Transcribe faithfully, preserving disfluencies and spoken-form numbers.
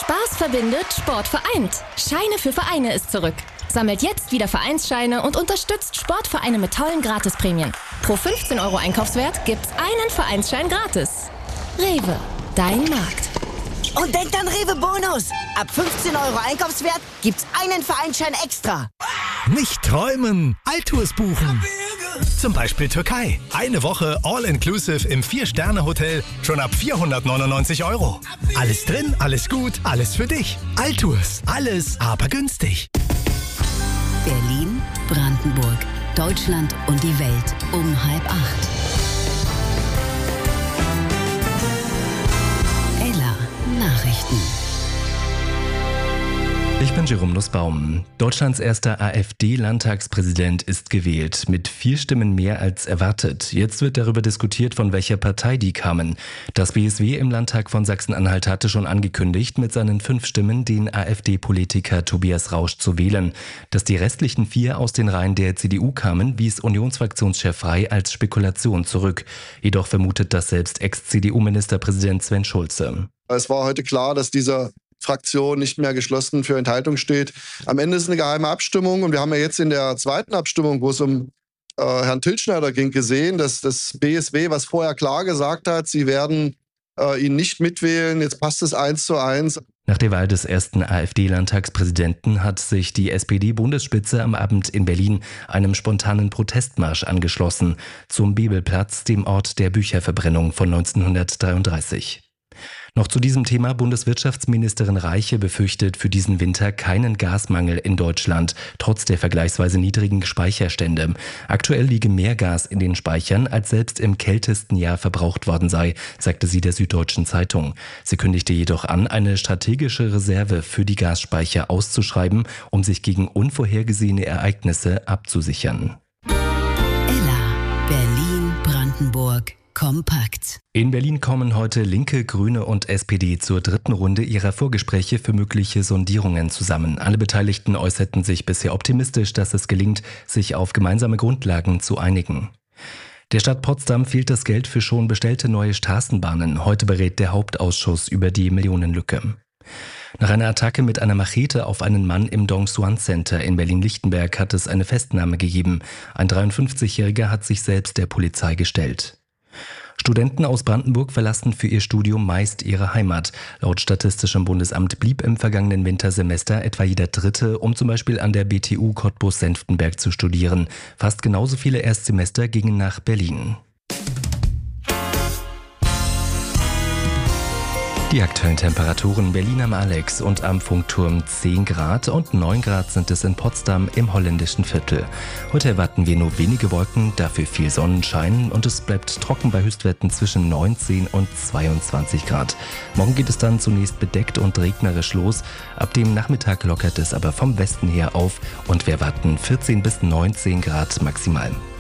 Spaß verbindet, Sport vereint. Scheine für Vereine ist zurück. Sammelt jetzt wieder Vereinsscheine und unterstützt Sportvereine mit tollen Gratisprämien. Pro fünfzehn Euro Einkaufswert gibt's einen Vereinsschein gratis. Rewe, dein Markt. Und denkt an Rewe Bonus. Ab fünfzehn Euro Einkaufswert gibt's einen Vereinsschein extra. Nicht träumen, Altours buchen. Zum Beispiel Türkei. Eine Woche All-Inclusive im Vier-Sterne-Hotel schon ab vierhundertneunundneunzig Euro. Alles drin, alles gut, alles für dich. Altours, alles aber günstig. Berlin, Brandenburg, Deutschland und die Welt um halb acht. Ella Nachrichten. Ich bin Jerome Nussbaum. Deutschlands erster AfD-Landtagspräsident ist gewählt, mit vier Stimmen mehr als erwartet. Jetzt wird darüber diskutiert, von welcher Partei die kamen. Das B S W im Landtag von Sachsen-Anhalt hatte schon angekündigt, mit seinen fünf Stimmen den AfD-Politiker Tobias Rausch zu wählen. Dass die restlichen vier aus den Reihen der C D U kamen, wies Unionsfraktionschef Frey als Spekulation zurück. Jedoch vermutet das selbst Ex-C D U-Ministerpräsident Sven Schulze. Es war heute klar, dass dieser Fraktion nicht mehr geschlossen für Enthaltung steht. Am Ende ist es eine geheime Abstimmung und wir haben ja jetzt in der zweiten Abstimmung, wo es um äh, Herrn Tilschneider ging, gesehen, dass das B S W, was vorher klar gesagt hat, sie werden äh, ihn nicht mitwählen, jetzt passt es eins zu eins. Nach der Wahl des ersten AfD-Landtagspräsidenten hat sich die S P D-Bundesspitze am Abend in Berlin einem spontanen Protestmarsch angeschlossen zum Bebelplatz, dem Ort der Bücherverbrennung von neunzehnhundertdreiunddreißig. Noch zu diesem Thema: Bundeswirtschaftsministerin Reiche befürchtet für diesen Winter keinen Gasmangel in Deutschland, trotz der vergleichsweise niedrigen Speicherstände. Aktuell liege mehr Gas in den Speichern, als selbst im kältesten Jahr verbraucht worden sei, sagte sie der Süddeutschen Zeitung. Sie kündigte jedoch an, eine strategische Reserve für die Gasspeicher auszuschreiben, um sich gegen unvorhergesehene Ereignisse abzusichern. Ella, Berlin, Brandenburg. Kompakt. In Berlin kommen heute Linke, Grüne und S P D zur dritten Runde ihrer Vorgespräche für mögliche Sondierungen zusammen. Alle Beteiligten äußerten sich bisher optimistisch, dass es gelingt, sich auf gemeinsame Grundlagen zu einigen. Der Stadt Potsdam fehlt das Geld für schon bestellte neue Straßenbahnen. Heute berät der Hauptausschuss über die Millionenlücke. Nach einer Attacke mit einer Machete auf einen Mann im Dong Suan Center in Berlin-Lichtenberg hat es eine Festnahme gegeben. Ein dreiundfünfzigjähriger hat sich selbst der Polizei gestellt. Studenten aus Brandenburg verlassen für ihr Studium meist ihre Heimat. Laut Statistischem Bundesamt blieb im vergangenen Wintersemester etwa jeder Dritte, um zum Beispiel an der B T U Cottbus-Senftenberg zu studieren. Fast genauso viele Erstsemester gingen nach Berlin. Die aktuellen Temperaturen: Berlin am Alex und am Funkturm zehn Grad und neun Grad sind es in Potsdam im holländischen Viertel. Heute erwarten wir nur wenige Wolken, dafür viel Sonnenschein und es bleibt trocken bei Höchstwerten zwischen neunzehn und zweiundzwanzig Grad. Morgen geht es dann zunächst bedeckt und regnerisch los. Ab dem Nachmittag lockert es aber vom Westen her auf und wir erwarten vierzehn bis neunzehn Grad maximal.